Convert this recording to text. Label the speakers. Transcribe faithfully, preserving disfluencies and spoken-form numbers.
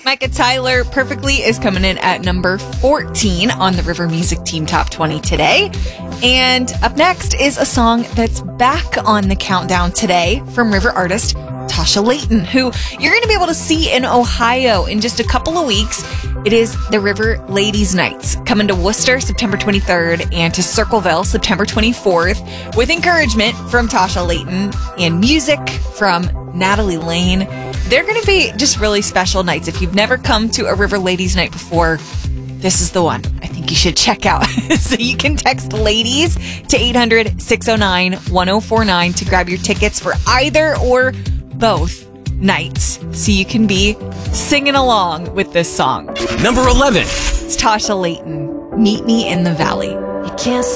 Speaker 1: Micah Tyler, Perfectly, is coming in at number fourteen on the River Music Team Top twenty today. And up next is a song that's back on the countdown today from River artist Tasha Layton, who you're going to be able to see in Ohio in just a couple of weeks. It is the River Ladies Nights, coming to Worcester September twenty-third and to Circleville September twenty-fourth, with encouragement from Tasha Layton and music from Natalie Lane. They're going to be just really special nights. If you've never come to a River Ladies Night before, this is the one I think you should check out. So you can text LADIES to eight hundred, six oh nine, one oh four nine to grab your tickets for either or both nights, so you can be singing along with this song.
Speaker 2: Number eleven.
Speaker 1: It's Tasha Layton, Meet Me in the Valley.
Speaker 3: You can't